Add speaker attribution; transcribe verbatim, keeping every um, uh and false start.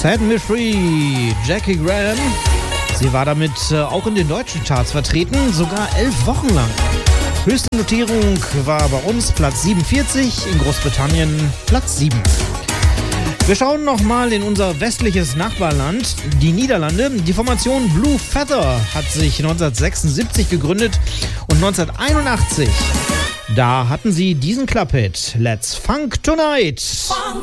Speaker 1: Set Me Free, Jackie Graham. Sie war damit äh, auch in den deutschen Charts vertreten, sogar elf Wochen lang. Höchste Notierung war bei uns Platz siebenundvierzig, in Großbritannien Platz sieben. Wir schauen nochmal in unser westliches Nachbarland, die Niederlande. Die Formation Blue Feather hat sich neunzehnhundertsechsundsiebzig gegründet und neunzehnhunderteinundachtzig, da hatten sie diesen Clubhit, Let's Funk Tonight.
Speaker 2: Funk.